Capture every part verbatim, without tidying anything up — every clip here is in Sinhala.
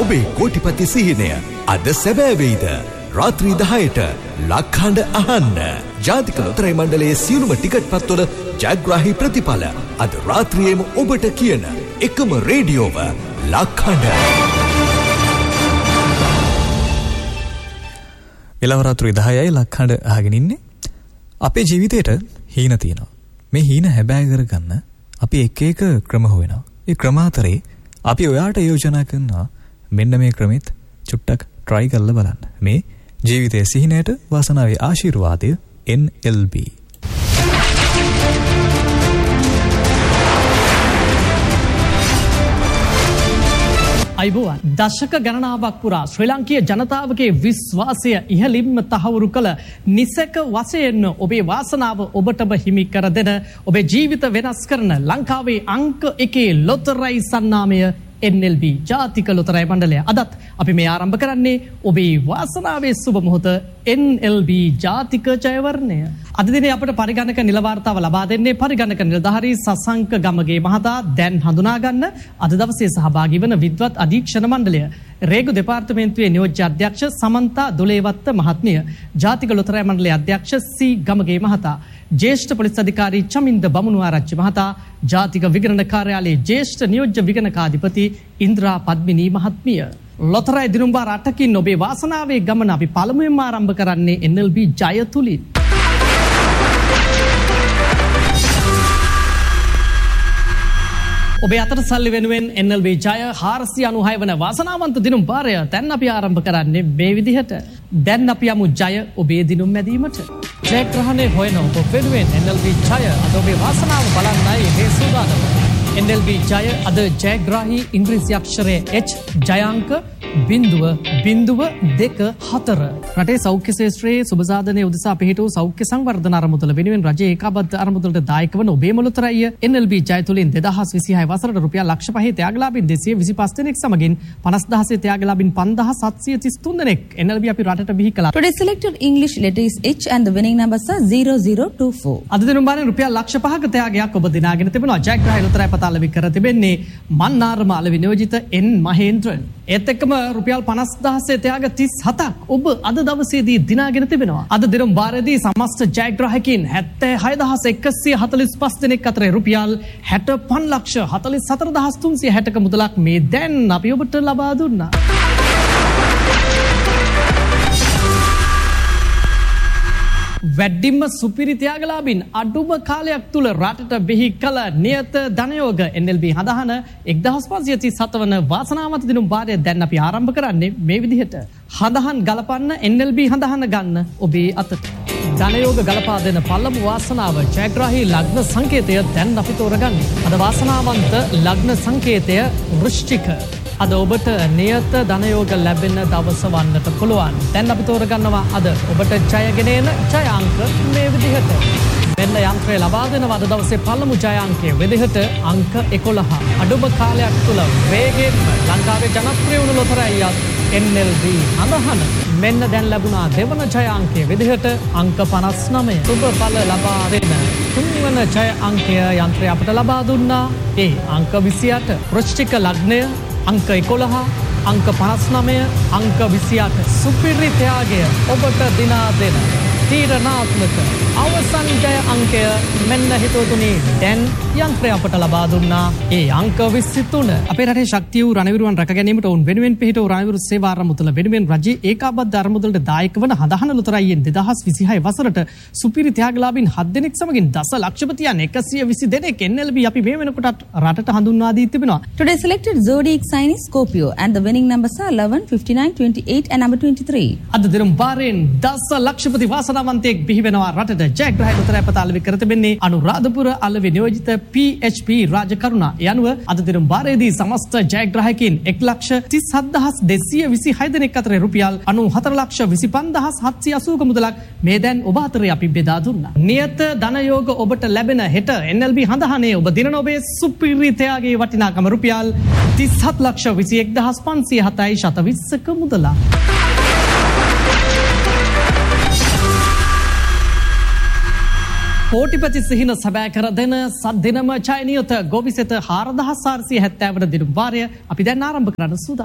ඔබේ කෝටිපති සිහිනය අද සැබෑ වෙයිද? රාත්‍රී දහයට ලක්හඬ අහන්න. ජාතික ලොතරැයි මණ්ඩලයේ සියලුම ටිකට් පත්වල ජයග්‍රාහී ප්‍රතිඵල අද රාත්‍රියේම ඔබට කියන එකම රේඩියෝව ලක්හඬ. එළව රාත්‍රී දහයයි ලක්හඬ අහගෙන ඉන්නේ. අපේ ජීවිතේට හීන තියෙනවා. මේ හීන හැබෑ කරගන්න අපි එක එක ක්‍රම හොයනවා. ඒ ක්‍රම අතරේ අපි ඔයාට යෝජනා කරනවා මෙන්න මේ ක්‍රමෙත් චුට්ටක් try කරලා බලන්න. මේ ජීවිතයේ සිහිනයට වාසනාවේ ආශිර්වාදය N L B. අයිබෝවන් දශක ගණනාවක් පුරා ශ්‍රී ලංකීය ජනතාවගේ විශ්වාසය ඉහළින්ම තහවුරු කළ නිසක වශයෙන් ඔබේ වාසනාව ඔබටම හිමි කර දෙන ඔබේ ජීවිත වෙනස් කරන ලංකාවේ අංක එකේ ලොතරැයි සන්නාමය N L B ජාතික ලොතරැයි මණ්ඩලය. අදත් අපි මේ ආරම්භ කරන්නේ ඔබේ වාසනාවේ සුබ මොහොත N L B ජාතික ජයවර්ණය. අද දිනේ අපට පරිගණක නිල වාර්තාව ලබා දෙන්නේ පරිගණක නිලධාරී සසංක ගමගේ මහතා. දැන් හඳුනා ගන්න අද දවසේ සහභාගී වන විද්වත් අධීක්ෂණ මණ්ඩලය. රේගු දෙපාර්තමේන්තුවේ නියෝජ්‍ය අධ්‍යක්ෂ සමන්තා දොලේවත්ත මහත්මිය, ජාතික ලොතරැයි මණ්ඩලයේ අධ්‍යක්ෂ සී ගමගේ මහතා, ජ්‍යෙෂ්ඨ පොලිස් අධිකාරී චමින්ද බමුණුආරච්චි මහතා, ජාතික විගණන කාර්යාලයේ ජ්‍යෙෂ්ඨ නියෝජ්‍ය විගණකාධිපති ඉන්ද්‍රා පද්මිනී මහත්මිය. ලොතරැයි දිනුම්බාර අටකින් ඔබේ වාසනාවේ ගමන අපි පළමුවෙන්ම ආරම්භ කරන්නේ N L B ජය තුලින්. ඔබේ අතට සල්ලි වෙනුවෙන් N L B ජය හාරසිය අනූහය වන වාසනාවන්ත දිනුම් පාරය දැන් අපි ආරම්භ කරන්නේ මේ විදිහට. දැන් අපි යමු ජය ඔබේ දිනුම් මැදීමට. ජයග්‍රහණය හොයන ඔබ වෙනුවෙන් N L B ජය අද ඔබේ වාසනාව බලන්නයි මේ සූදානම. N L B ජය අද ජයග්‍රාහී ඉංග්‍රීසි අක්ෂරය H ජයාංක බිඳුව බිඳුව දෙක හතර. රටේ සෞඛ්‍ය ශාස්ත්‍රයේ සුබසාධනයේ උදෙසා පිහිටු සෞඛ්‍ය සංවර්ධන අරමුදල වෙනුවෙන් රජයේ ඒකාබද්ධ අරමුදලට දායක වන ඔබේ මොළතරැය N L B ජය තුලින් දෙදහස් විසිහය වසරට රුපියල් ලක්ෂ පහේ ත්‍යාගලාභීන් දෙසිය විසිපස් දෙනෙක් සමගින් පනස් දහසේ ත්‍යාගලාභීන් පන්දාස් හත්සිය තිස් තුන් දෙනෙක් N L B අපි රටට බිහි කළා. Today's selected English letter is H and the winning numbers are zero zero two four. අද දිනුම් බාරේ රුපියල් ලක්ෂ පහක ත්‍යාගයක් ඔබ දිනාගෙන තිබෙනවා. ජයග්‍රාහී ලොතරැයි පතාල විකර තිබෙන්නේ මන්නාරම අලෙවි නියෝජිත N මහේන්ද්‍රන්. ඒත් එක්කම රුපියල් පනස් දහසේ ත්‍යාග තිස් හතක් ඔබ අද දවසේදී දිනාගෙන තිබෙනවා. අද දිනුම් බාරේදී සමස්ත ජයග්‍රාහකයන් හැත්තෑ හය දහස් එකසිය හතළිස් පස් දෙනෙක් අතරේ රුපියල් හැටපන් ලක්ෂ හතළිස් හතර දහස් තුන්සිය හැටක මුදලක් මේ දැන් අපි ඔබට ලබා දුන්නා. වැඩිම සුපිරි ත්‍යාගලාභීන් අඩුම කාලයක් තුල රටට බිහි කළ නියත ධනයෝග N L B හඳහන එක්දහස් පන්සිය තිස් හත වන වාසනාවන්ත දිනුම් බාරය දැන් අපි ආරම්භ කරන්නේ මේ විදිහට. හඳහන් ගලපන්න N L B හඳහන ගන්න ඔබේ අතට. ධනයෝග ගලපා දෙන පළමු වාසනාව ජයග්‍රාහී ලග්න සංකේතය දැන් අපි තෝරගන්නේ. අද වාසනාවන්ත ලග්න සංකේතය වෘශ්චික. අද ඔබට නියත ධනයෝග ලැබෙන දවස වන්නට පුළුවන්. දැන් අපි තෝරගන්නවා අද ඔබට ජයගෙන එන ජය අංක මේ විදිහට. මෙන්න යන්ත්‍රය ලබා දෙනවා අද දවසේ පළමු ජය අංකය විදිහට අංක එකොළහ. අඩුම කාලයක් තුල වේගයෙන් ලංකාවේ ජනප්‍රිය වුණු ලොතරැයියක් N L B හඳහන මෙන්න දැන් ලැබුණා දෙවන ජය අංකය විදිහට අංක පනස් නවය. සුබ ඵල ලබා දෙන තුන්වන ජය අංකය යන්ත්‍රය අපට ලබා දුන්නා. ඒ අංක විසි අට. වෘශ්චික ලග්නය අංක එකොළහ, අංක පනස් නවය, අංක විසි අට. සුපිරි ත්‍යාගය ඔබට දිනා දෙන තීරණාත්මක අවසන් ජය අංකය මෙන්න හිතවතුනි දැන් යන්ත්‍රය අපට ලබා දුන්නා. ඒ අංක විසි තුන. අපේ රටේ ශක්තිය වූ රණවිරුවන් රැක ගැනීමට ඔවුන් වෙනුවෙන් පිහිටවූ රණවිරු සේවා අරමුදල වෙනුවෙන් රජයේ ඒකාබද්ධ අරමුදලට දායක වන හඳහන ලොතරැයියෙන් දෙදහස් විසිහය වසරට සුපිරි ත්‍යාගලාභීන් හත් දෙනෙක් සමගින් දස ලක්ෂපතියන් එකසිය විසි දෙනෙක් N L B අපි මේ වෙනකොටත් රටට හඳුන්වා දී තිබෙනවා. Today selected zodiac sign is Scorpio and the winning numbers are eleven, fifty-nine, twenty-eight and number twenty-three. අද දිනුම් බාරෙන් දස ලක්ෂපති වාසනාවන්තයෙක් බිහි වෙනවා රටට. ජයග්‍රාහී ලොතරැයි පතාල විකර තිබෙන්නේ අනුරාධපුර අලෙවි නියෝජිත P H P රාජකරුණා. ඒ අනුව අද දිනුම් බාරේදී සමස්ත ජයග්‍රාහකයන් එක් ලක්ෂ තිස් හත් දහස් දෙසිය විසිහය දෙනෙක් අතරේ රුපියල් අනූහතර ලක්ෂ විසිපන් දහස් හත්සිය අසූක මුදලක් මේ දැන් ඔබ අතරේ අපි බෙදා දුන්නා. නියත ධනයෝග ඔබට ලැබෙන හෙට N L B හඳහනේ ඔබ දිනන ඔබේ සුපිරි ත්‍යාගයේ වටිනාකම රුපියල් තිස් හත් ලක්ෂ විසි එක් දහස් පන්සිය හතයි ශත විස්සක මුදලක්. කෝටිපති සිහින සැබෑ කර දෙන සද්දිනම ජයනියත ගොවිසෙත හාරදහස් හාරසිය හැත්තෑ වන දිනුම් වාරය අපි දැන් ආරම්භ කරන්න සූදානම්.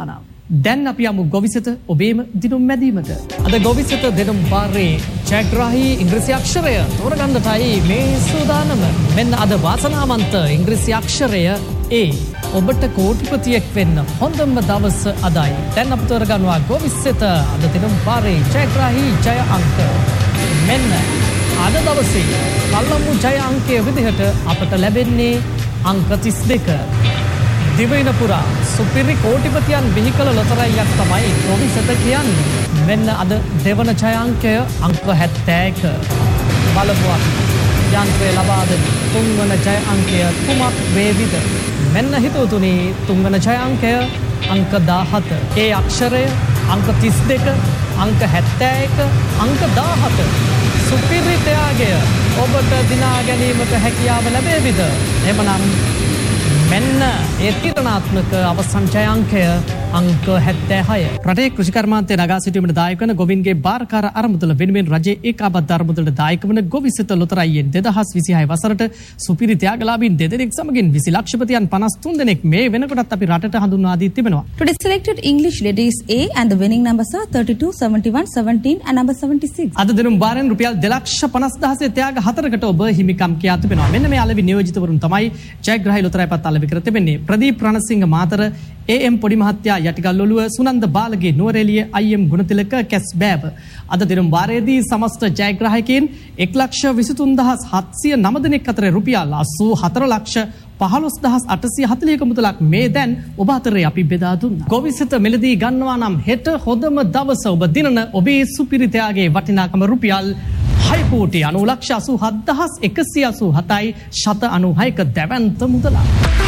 දැන් අපි යමු ගොවිසෙත ඔබේම දිනුම් මැදීමට. අද ගොවිසෙත දෙනුම් පාරේ ජයග්‍රාහී ඉංග්‍රීසි අක්ෂරය තෝරගන්නටයි මේ සූදානම. මෙන්න අද වාසනාවන්ත ඉංග්‍රීසි අක්ෂරය A. ඔබට කෝටිපතියෙක් වෙන්න හොඳම දවස අදයි. දැන් අපි තෝරගන්නවා ගොවිසෙත අද දිනුම් පාරේ ජයග්‍රාහී ජය අංක. මෙන්න අද දවසේ පළමු ජය අංකයේ විදිහට අපට ලැබෙන්නේ අංක තිස් දෙක. දිවයින පුරා සුපිරි කෝටිපතියන් බිහි කළ ලොතරැයියක් තමයි ගොවිසෙත කියන්නේ. මෙන්න අද දෙවන ජය අංකය අංක හැත්තෑක. බලමු අපි යන්ත්‍රය ලබා දෙන තුන්වන ජය අංකය කුමක් වේවිද? මෙන්න හිතවතුනි තුන්වන ජය අංකය අංක දාහත. ඒ අක්ෂරය අංක තිස් දෙක, අංක හැත්තෑක, අංක දාහත. සුපිරි ත්‍යාගය ඔබට දිනා ගැනීමට හැකියාව ලැබේවිද? එමනම් මෙන්න ඒ තීරණාත්මක අවසන් ජය අංකය අංක හැත්තෑහය. රටේ කෘෂිකර්මාන්තය නගා සිටීමට දායක වන ගොවින්ගේ භාරකාර අරමුදල වෙනුවෙන් රජයේ ඒකාබද්ධ අරමුදලට දායක වන ගොවිසෙත ලොතරැයියෙන් දෙදහස් විසිහය වසරට සුපිරි ත්‍යාගලාභීන් දෙදෙනෙක් සමගින් විසි ලක්ෂපතියන් පනස් තුන් දෙනෙක් මේ වෙනකොටත් අපි රටට හඳුන්වා දී තිබෙනවා. Today selected English letter is A and the winning numbers are thirty-two, seventy-one, seventeen and number seventy-six. අද දිනුම් බාරෙන් රුපියල් දෙලක්ෂ පනස් දහසේ ත්‍යාග හතරකට ඔබ හිමිකම් කියා තිබෙනවා. මෙන්න මේ අලෙවි නියෝජිතවරුන් තමයි ජයග්‍රාහී ලොතරැයිපත් අලෙවි කර තිබෙන්නේ. ප්‍රදීප් රණසිංහ මාතර, ඒ එම් පොඩි මහත්තයා යටිගල් ඔළුව, සුනන්ද බාලගේ නුවරඑළිය, අයි එම් ගුණතිලක කැස් බෑව. අද දිනුම් වාරයේදී සමස්ත ජයග්‍රාහකයන් එක ලක්ෂ විසි තුන් දහස් හත්සිය නව දෙනෙක් අතර රුපියල් අසූ හතර ලක්ෂ පහළොස් දහස් අටසිය හතළිහක මුදලක් මේ දැන් ඔබ අතරේ අපි බෙදා දුන්නා. ගොවිසෙත මිලදී ගන්නවා නම් හෙට හොඳම දවස ඔබ දිනන ඔබේ සුපිරි ත්‍යාගයේ වටිනාකම රුපියල් හය කෝටි අනූ ලක්ෂ අසූ හත් දහස් එකසිය අසූ හතයි ශත අනූ හයක දැවැන්ත මුදලක්.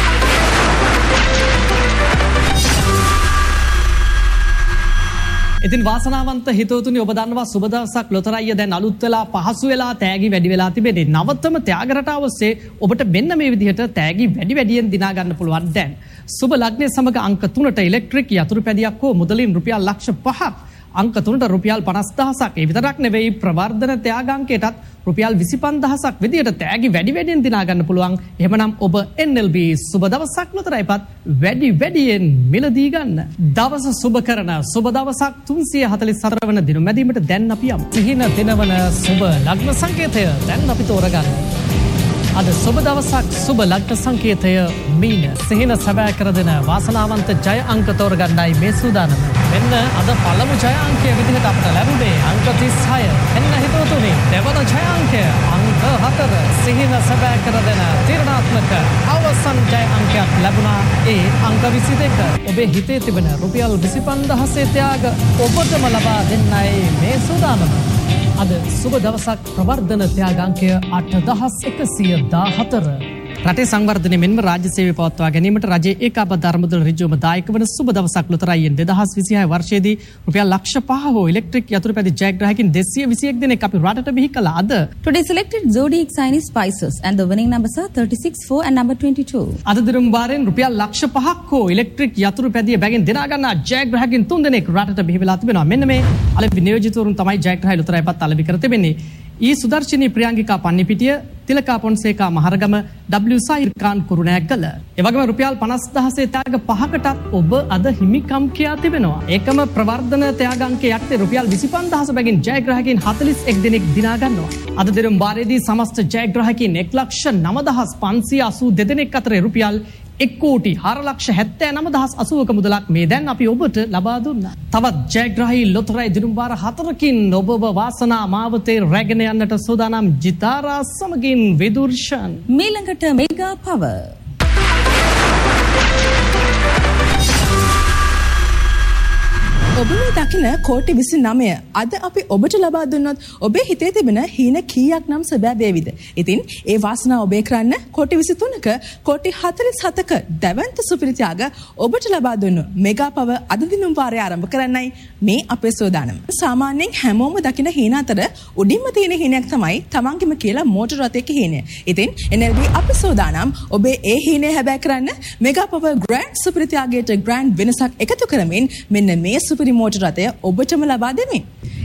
ඉතින් වාසනාවන්ත හිතවතුනි ඔබ දන්නවා සුබ දවසක් ලොතරැයිය දැන් අලුත් වෙලා පහසු වෙලා තෑගි වැඩි වෙලා තිබෙන්නේ. නවතම ත්‍යාග රටාව ඔස්සේ ඔබට මෙන්න මේ විදිහට තෑගි වැඩි වැඩියෙන් දිනා ගන්න පුළුවන් දැන්. සුබ ලග්නයේ සමග අංක තුනට ඉලෙක්ට්‍රික් යතුරු පැදියක් හෝ මුදලින් රුපියල් ලක්ෂ පහක්, අංක තුනට රුපියල් පනස් දහසක්. ඒ විතරක් නෙවෙයි ප්‍රවර්ධන ත්‍යාගාංකයටත් රුපියල් විසි පන්දහසක් විදියට තෑගි වැඩි වැඩියෙන් දිනා ගන්න පුළුවන්. එහෙමනම් ඔබ එන් එල් බී සුබ දවසක් ලොතරැයිපත් වැඩි වැඩියෙන් මිලදී ගන්න. දවස සුබ කරන සුබ දවසක් තුන්සිය හතළිස් හතර වන දින මැදීමට දැන් අපි යමු. සිහින දිනවන සුබ ලග්න සංකේතය දැන් අපි තෝරගන්න. අද සුබ දවසක් සුබ ලග්න සංකේතය මීන. සිහින සැබෑ කර දෙන වාසනාවන්ත ජය අංක තෝරගන්නයි මේ සූදානම. මෙන්න අද පළමු ජය අංකය විදිහට අපට ලැබුණේ අංක තිස් හය. එන්න හිතවතුනි දෙවන ජය අංකය අංක හතර. සිහින සැබෑ කර දෙන තීරණාත්මක අවසන් ජය අංකයක් ලැබුණා ඒ අංක විසි දෙක. ඔබේ හිතේ තිබෙන රුපියල් විසි පන්දහසේ ත්‍යාග ඔබටම ලබා දෙන්නයි මේ සූදානම. අද සුබ දවසක් ප්‍රවර්ධන ත්‍යාගාංකය අට දහස් එකසිය දාහතර. රටේ සංවර්ධනය මෙන්ම රාජ්‍ය සේවය පවත්වා ගැනීමට රජයේ ඒකාබද්ධ අරමුදල ඍජුවම දායක වන සුබ දවසක් ලොතරැයියෙන් දෙදහස් විසිහය වර්ෂයේදී රුපියල් ලක්ෂ පහ හෝ ඉලෙක්ට්‍රික් යතුරු පැදි ජයග්‍රාහකයන් දෙසිය විසි එක් දෙනෙක් අපි රටට බිහි කළා. අද Today selected zodiac sign is Pisces and the winning numbers are thirty-six, four and number twenty-two. අද දිනුම් වාරෙන් රුපියල් ලක්ෂ පහක් හෝ ඉලෙක්ට්‍රික් යතුරු පැදිය බැගින් දිනා ගන්නා ජයග්‍රාහකයන් තුන් දෙනෙක් රටට බිහි වෙලා තිබෙනවා. මෙන්න මේ අලෙවි නියෝජිතවරුන් තමයි ජයග්‍රාහී ලොතරැයිපත් අලෙවි කර තිබෙන්නේ. ඊ සුදර්ශනී ප්‍රියංගිකා පන්නිපිටිය, තිලකා පොන්සේකා මහරගම, ඩබ්ලිව් සාහිර් ખાન කුරුණෑගල. ඒ වගේම රුපියල් පනස් දහසේ ත්‍යාග පහකටත් ඔබ අද හිමිකම් කියා තිබෙනවා. ඒකම ප්‍රවර්ධන ත්‍යාගාංකයේ යටතේ රුපියල් විසි පන්දහස බැගින් ජයග්‍රාහකයන් හතළිස් එක් දෙනෙක් දිනා ගන්නවා. අද දිනුම් වාරයේදී සමස්ත ජයග්‍රාහකයන් එක ලක්ෂ නව දහස් පන්සිය අසූ දෙනෙක් අතරේ රුපියල් එක් කෝටි හාර ලක්ෂ හැත්තෑ නව දහස් අසූවක මුදලක් මේ දැන් අපි ඔබට ලබා දුන්නා. තවත් ජයග්‍රාහී ලොතරැයි දිනුම් වාර හතරකින් ඔබව වාසනා මාවතේ රැගෙන යන්නට සූදානම් ජිතාරා සමගින් විදුර්ෂන්. මීළඟට මෙගා පවර්. ඔබ මේ දකින කෝටි විසි නවය අද අපි ඔබට ලබා දුන්නොත් ඔබේ හිතේ තිබෙන හීන කීයක් නම් සැබෑ වේවිද? ඉතින් ඒ වාසනාව ඔබේ කරන්න කෝටි විසි තුනක කෝටි හතළිස් හතක දැවැන්ත සුපිරි ත්‍යාග ඔබට ලබා දුන්නු මෙගා පව අද දිනුම් වාරය ආරම්භ කරන්නයි මේ අපේ සෝදානම. සාමාන්‍යයෙන් හැමෝම දකින හීන අතර උඩින්ම තියෙන හීනයක් තමයි තමන්ගෙම කියලා මෝටර රථයක හීනය. ඉතින් එන් එල් බී අපේ සෝදානම් ඔබේ ඒ හීනය හැබෑ කරන්න මෙගා පව ග්‍රෑන්ඩ් සුපිරි ත්‍යාගයට ග්‍රෑන්ඩ් වෙනසක් එකතු කරමින් මෙන්න මේ සුපිරි මෝටර රථය ඔබටම ලබා දෙමින්.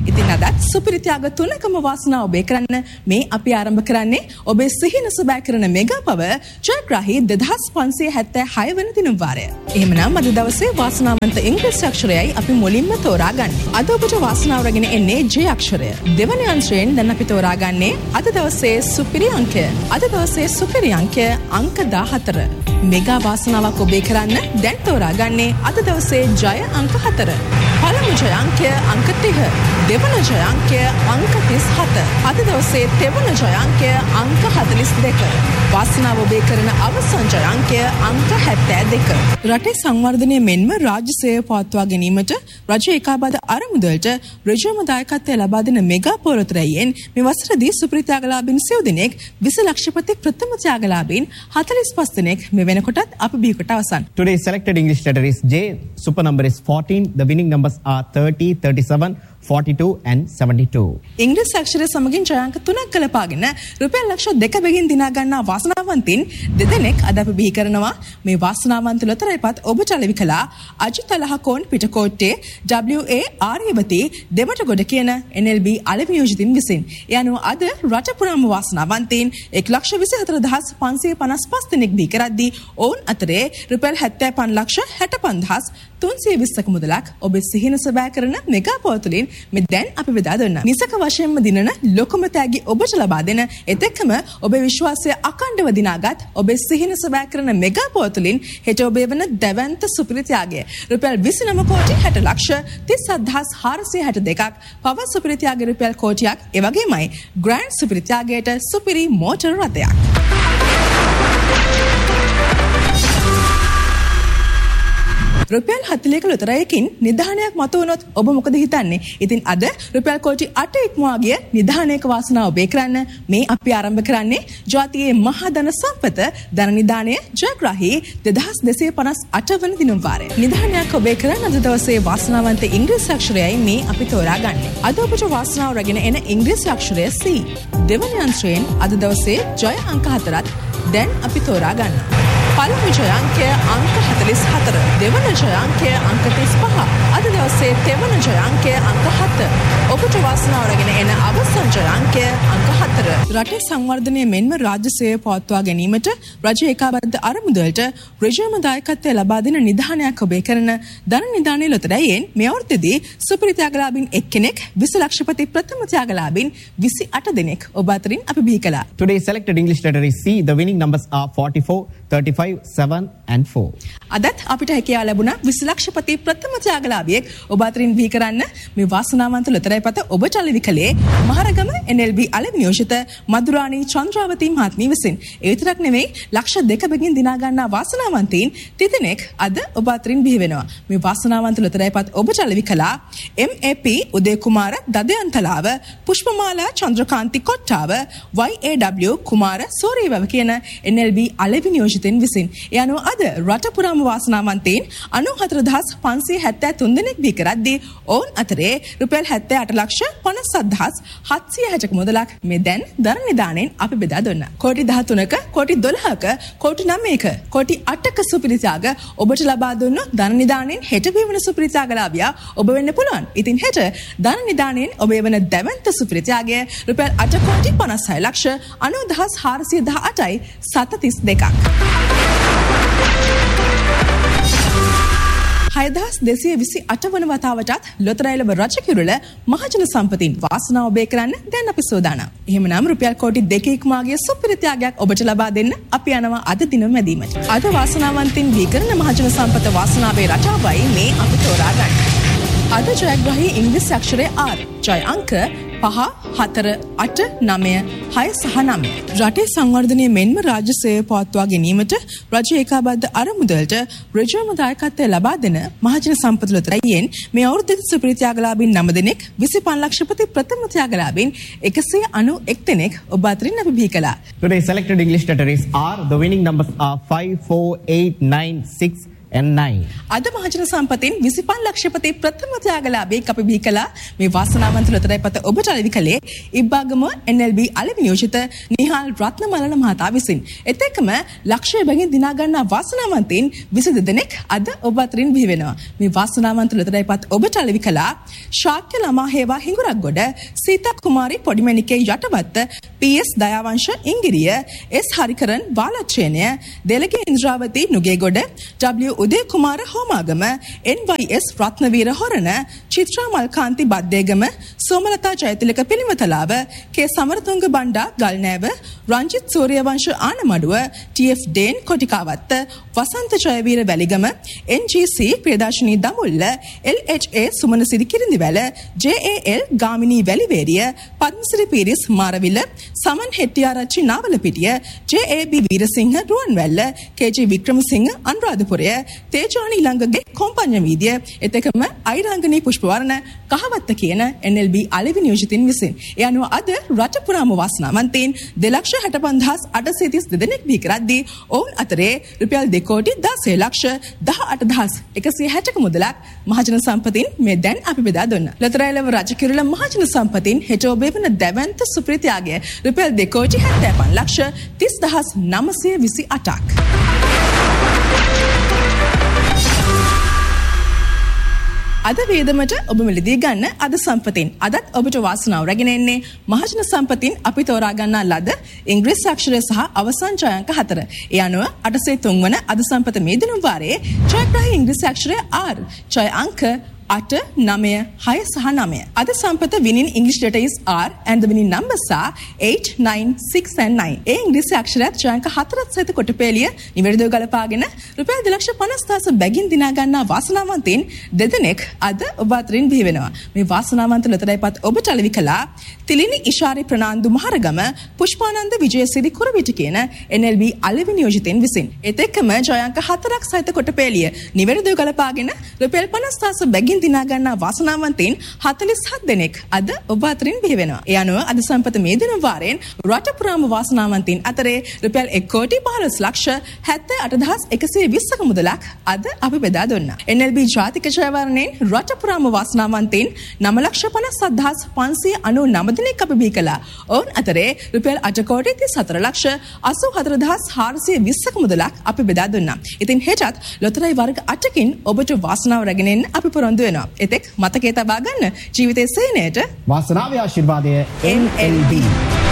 ඉතින් අදත් සුපිරි ත්‍යාග තුනකම වාසනාව ඔබේ කරන්න මේ අපි ආරම්භ කරන්නේ ඔබේ සිහින සුබෑ කරන මෙගා පව ජයග්‍රාහී දෙදහස් පන්සිය හැත්තෑ හය වන දින වාරය. එහෙමනම් අද දවසේ වාසනාවන්ත ඉංග්‍රීසි අක්ෂරයයි අපි මුලින්ම තෝරාගන්නේ. අද ඔබට වාසනාව රැගෙන එන්නේ J අක්ෂරය. දෙවන අංශයෙන් දැන් අපි තෝරාගන්නේ අද දවසේ සුපිරි අංකය. අද දවසේ සුපිරි අංකය අංක දාහතර. මෙගා වාසනාවක් ඔබේ කරන්න දැන් තෝරාගන්නේ අද දවසේ ජය අංක හතර. පළමු ජය අංකය අංක තිහ. දෙවන ජය අංකය අංක තිස් හත. අද දවසේ තෙවන ජය අංකය අංක හතළිස් දෙක. වාසනාව ඔබේ කරන අවසන් ජය අංකය අංක හැත්තෑ දෙක. රටේ සංවර්ධනය මෙන්ම රාජ්‍ය සේවය පවත්වා ගැනීමට රජය ඒකාබද්ධ අරමුදලට ඍජුවම දායකත්වය ලබා දෙන මෙගා පොරොත්තරයෙන් මේ වසරදී සුපිරි ත්‍යාගලාභීන් සිව් දෙනෙක් විස ලක්ෂපති ප්‍රථම ත්‍යාගලාභීන් හතළිස් පහ දෙනෙක් මේ වෙනකොටත් අපි බිහිකොට අවසන්. Today's selected English letter is J. Super number is fourteen. The winning numbers are thirty, thirty-seven, forty-two and seventy-two. ඉංග්‍රීසි අක්ෂරය සමගින් ජයාංක තුනක් ගලපාගෙන රුපියල් ලක්ෂ දෙක බැගින් දිනා ගන්නා වාසනාවන්තින් දෙදෙනෙක් අද අපි බිහි කරනවා. මේ වාසනාවන්ත ලොතරැයිපත් ඔබට අලෙවි කළා අජිත් අලහකෝන් පිටකොට්ටේ W A ආර්යවති දෙමට ගොඩ කියන N L B අලෙවි නියෝජිතින් විසින්. ඒ අනුව අද රට පුරාම වාසනාවන්තින් එක ලක්ෂ විසිහතර දහස් පන්සිය පනස් පහ දෙනෙක් බිහි කරද්දී ඔවුන් අතරේ රුපියල් හැත්තෑ පහ ලක්ෂ හැටපන් දහස් තුන්සිය විස්සක මුදලක් ඔබේ සිහින සබෑ කරන මෙගා පොතුලින් මේ දැන් අපි බෙදා දුන්නා. නිසක වශයෙන්ම දිනන ලොකුම තෑගි ඔබට ලබා දෙන එතෙක්ම ඔබේ විශ්වාසය අකණ්ඩව දිනාගත් ඔබේ සිහින සබෑ කරන මෙගා පොතුලින් හෙට ඔබේ වන දැවැන්ත සුපිරි ත්‍යාගය රුපියල් විසිනම කෝටි හැට ලක්ෂ තිස් හත් හාරසිය හැට දෙකක් පව සුපිරි ත්‍යාග රුපියල් කෝටියක් ඒ වගේමයි ග්‍රෑන්ඩ් සුපිරි ත්‍යාගයට සුපිරි මෝටර රථයක්. රුපියල් හතළිහක ලොතරැයකින් නිධානයක් මතු වුණොත් ඔබ මොකද හිතන්නේ? ඉතින් අද රුපියල් කෝටි අට ඉක්මවා ගිය නිධානයක වාසනාව ඔබේ කරන්න මේ අපි ආරම්භ කරන්නේ ජාතියේ මහා ධන සම්පත ධන නිධානය ජයග්‍රාහී දෙදහස් දෙසිය පනස් අට වන දිනුම් වාරය. නිධානයක් ඔබේ කරන්න අද දවසේ වාසනාවන්ත ඉංග්‍රීසි අක්ෂරයයි මේ අපි තෝරාගන්නේ. අද ඔබට වාසනාව රැගෙන එන ඉංග්‍රීසි අක්ෂරය C. දෙවන අංශයෙන් අද දවසේ ජය අංක හතරත් දැන් අපි තෝරා ගන්නවා. පළමු ජය අංකය අංක හතළිස් හතර. දෙවන ජය අංකය අංක තිස් පහ. අද දවසේ තෙවන ජය අංකය අංක හත. ඔබට වාසනාව රැගෙන එන අවසන් ජය අංකය අංක හතර. රටේ සංවර්ධනය මෙන්ම රාජ්‍ය සේවය පවත්වා ගැනීමට රජය ඒකාබද්ධ අරමුදලට ඍජුවම දායකත්වය ලබා දෙන නිධානයක් ඔබේ කරන ධන නිධානයේ ලොතරැයියෙන් මේ අවුරුද්දේදී සුපිරි ත්‍යාගලාභීන් එක්කෙනෙක් විස ලක්ෂපති ප්‍රථම ත්‍යාගලාභීන් විසි අට දෙනෙක් ඔබ අතරින් අපි බිහි කළා. Today's selected English letter is C. The winning numbers are forty-four, thirty-five, seven and four. අදත් අපිට හැකියාව ලැබුණා විස ලක්ෂපති ප්‍රථම ත්‍යාගලාභියෙක් ඔබ අතරින් බිහි කරන්න. මේ වාසනාවන්ත ලොතරැයිපත ඔබට අලෙවි කළේ මහරගම N L B අලෙවි නියෝජිත මදුරාණී චන්ද්‍රාවතී මහත්මිය විසින්. ඒ විතරක් නෙමෙයි ලක්ෂ දෙක බැගින් දිනා ගන්නා වාසනාවන්තයින් තිදෙනෙක් අද ඔබ අතරින් බිහි වෙනවා. මේ වාසනාවන්ත ලොතරැයිපත් ඔබට අලෙවි කළා M A P උදේ කුමාර දදයන්තලාව පුෂ්පමාලා Chandrakanthi Kottawa Y A W කුමාර සෝරීවව කියන N L B අලෙවි නියෝජිතින් විසින්. ඒ අනුව අද රට පුරාම වාසනාවන්තයින් අනූහතර දහස් පන්සිය හැත්තෑ තුන් දෙනෙක් බිහි කරද්දී ඔවුන් අතරේ රුපියල් හැත්තෑ අට ලක්ෂ පනස් හත් දහස් හත්සිය හැටක මුදලක් මේ දැන් ධන නිධානයෙන් අපි බෙදා දුන්නා. කෝටි දහතුනක, කෝටි දොළහක, කෝටි නවයක, කෝටි අටක සුපිරි ත්‍යාග ඔබට ලබා දුන්නොත් ධන නිධානයෙන් හෙට බිහිවන සුපිරි ත්‍යාගලාභියා ඔබ වෙන්න පුළුවන්. ඉතින් හෙට ධන නිධානයෙන් ඔබේ වන දැවැන්ත සුපිරි ත්‍යාගය රුපියල් අට කෝටි පනස් හය ලක්ෂ අනූ දහස් හාරසිය දහ අටයි සතතිස් දෙකක්. හයදහස් දෙසිය විසි අට වන වතාවටත් ලොතරැයිලව රජකිරුළ මහජන සම්පතින් වාසනාව ඔබේ කරන්න දැන් අපි සෝදානම්. එහෙමනම් රුපියල් කෝටි දෙක ඉක්මවා ගිය සුපිරි ත්‍යාගයක් ඔබට ලබා දෙන්න අපි යනවා අද දින මැදීමට. අද වාසනාවන්තින් බිහි කරන මහජන සම්පත වාසනාවේ රටාවයි මේ අපි තෝරාගන්නේ. අද ජයග්‍රාහී ඉංග්‍රීසි අක්ෂරය R. ජය අංක පහ, හතර, අට, නවය, හය සහ නවය. රටේ සංවර්ධනය මෙන්ම රාජ්‍ය සේවය පවත්වා ගැනීමට රජය ඒකාබද්ධ අරමුදලට ඍජුවම දායකත්වය ලබා දෙන මහජන සම්පත ලොතරැයියෙන් මේ අවුරුද්දේ සුපිරි ත්‍යාගලාභීන් නව දෙනෙක් විසි පහ ලක්ෂපති ප්‍රථම ත්‍යාගලාභීන් එකසිය අනූ එක් දෙනෙක් ඔබ අතරින් අපි බිහි කළා. Today's selected English letter is R. The winning numbers are five, four, eight, nine, six and nine. අද මහජන සම්පතින් විසිපන් ලක්ෂපති ප්‍රථම ත්‍යාගලාභී අපි බිහි කළා. මේ වාසනාවන්ත ලොතරැයි පත ඔබට අලෙවි කළේ ඉබ්බාගම එන් එල් බී අලෙවි නියෝජිත නිහාල් රත්නමලන මහතා විසින්. එත් එක්කම ලක්ෂය බැගින් දිනා ගන්නා වාසනාවන්තයින් විසි දෙනෙක් අද ඔබ අතරින් බිහි වෙනවා. මේ වාසනාවන්ත ලොතරැයි පත ඔබට අලෙවි කළා ශාක්‍ය ළමා හේවා හිඟුරක්ගොඩ සීතා කුමාරි පොඩිමැණිකේ යටවත්ත P S Dayawansa Ingiriya S හරිකරන් වාලච්චේනය දෙලගේ ඉන්ද්‍රාවති Nugegoda W උදේ කුමාර හෝමාගම එන් වයි එස් රත්නවීර හොරණ චිත්‍රා මල්කාන්ති බද්දේගම සෝමලතා ජයතිලක පිළිමතලාව කේ සමරතුංග බණ්ඩා ගල්නෑව රංජිත් සූර්යවංශ ආනමඩුව ටී එෆ් ඩේන් කොටිකාවත්ත වසන්ත ජයවීර වැලිගම එන් ජී සී ප්‍රියදර්ශනී දමුල්ල එල් එච් ඒ සුමනසිරි කිරිඳිවැල ජේ ඒ එල් ගාමිණී වැලිවේරිය පද්මසිරි පීරිස් මාරවිල සමන් හෙට්ටිආරච්චි නාවලපිටිය ජේ ඒ බී වීරසිංහ රුවන්වැල්ල කේ ජී වික්‍රමසිංහ අනුරාධපුරය තේජානි ළඟගේ කොම්පඤ්ඤ වීදිය එතකම අයිරංගනී පුෂ්පවර්ණ කහවත්ත කියන එන් එල් බී අලෙවි නියෝජිතින් විසින් ඒ අනුව අද රට පුරාම වාසනාවන්තයින් දෙලක්ෂ හැටපන් දහස් අටසිය තිස් දෙනෙක් බිහි කරද්දී ඔවුන් අතරේ රුපියල් දෙකෝටි දාසය ලක්ෂ දහඅට දහස් එකසිය හැටක මුදලක් මහජන සම්පතින් මේ දැන් අපි බෙදා දුන්නා. ලොතරැයිලව රජකිරුළ මහජන සම්පතින් හෙට ඔබේ වන දැවැන්ත සුප්‍රීතියාගේ රුපියල් දෙකෝටි හැත්තෑපන් ලක්ෂ තිස් දහස් නවසිය විසි අටක්. අද වේදමට ඔබ මිලදී ගන්න අද සම්පතින් අදත් ඔබට වාසනාව රැගෙන එන්නේ මහජන සම්පතින් අපි තෝරා ගන්නා ලද ඉංග්‍රීසි අක්ෂරය සහ අවසන් ජයාංක හතර. ඒ අනුව අටසිය තුන් වන අද සම්පත මේ දින වාරයේ ජයග්‍රාහී ඉංග්‍රීසි අක්ෂරය R ජය අංක අට නවය හය සහ නවය. අද සම්පත winning English letter is R and the winning numbers are eight, nine, six and nine. ඒ ඉංග්‍රීසි අක්ෂරයත් ජයාංක හතරත් සහිත කොටපේලිය නිවැරදිව ගලපාගෙන රුපියල් දෙලක්ෂ පනස් දහස බැගින් දිනා ගන්නා වාසනාවන්තයින් දෙදෙනෙක් අද ඔබ අතරින් බිහි වෙනවා. මේ වාසනාවන්ත ලොතරැයිපත් ඔබට අලෙවි කළා තිලිනි ඉෂාරි ප්‍රනාන්දු මහරගම පුෂ්පානන්ද විජයසිරි කුරවිට කියන එන් එල් බී අලෙවි නියෝජිතයින් විසින්. ඒත් එක්කම ජයාංක හතරක් සහිත කොටපේලිය නිවැරදිව ගලපාගෙන රුපියල් පනස් දහස බැගින් දිනා ගන්නා වාසනාවන්තයින් හතළිස් හත් දෙනෙක් අද ඔබ අතරින් බිහි වෙනවා. ඒ අනුව අද සම්පත මේ දින වාරයෙන් රට පුරාම වාසනාවන්තයින් අතරේ රුපියල් එක කෝටි පහළොස් ලක්ෂ හැත්තෑ අට දහස් එකසිය විස්සක මුදලක් අද අපි බෙදා දුන්නා. එන් එල් බී ජාතික ජයවර්ණයෙන් රට පුරාම වාසනාවන්තයින් නව ලක්ෂ පනස් හත් දහස් පන්සිය අනූ නව දෙනෙක් අපි බිහි කළා. ඔවුන් අතරේ රුපියල් අට කෝටි තිස් හතර ලක්ෂ අසූ හතර දහස් හාරසිය විස්සක මුදලක් අපි බෙදා දුන්නා. ඉතින් හෙටත් ලොතරැයි වර්ග අටකින් ඔබට වාසනාව රැගෙන එන්න අපි පොරොන්දු වෙනවා. එතෙක් මතකයේ තබා ගන්න ජීවිතයේ සේනයට වාසනාවේ ආශිර්වාදය එන් එල් බී.